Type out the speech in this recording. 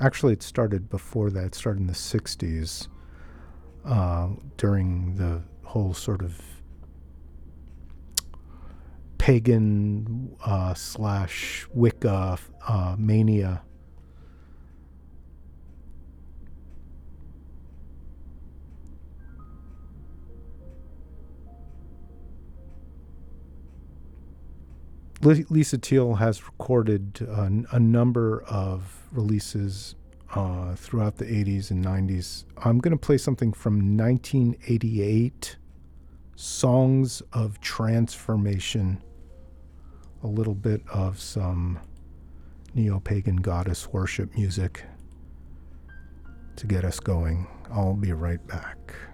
Actually, it started before that. It started in the 60s, during the whole sort of pagan slash Wicca mania. Lisa Teal has recorded a number of releases throughout the 80s and 90s. I'm going to play something from 1988, Songs of Transformation, a little bit of some neo-pagan goddess worship music to get us going. I'll be right back.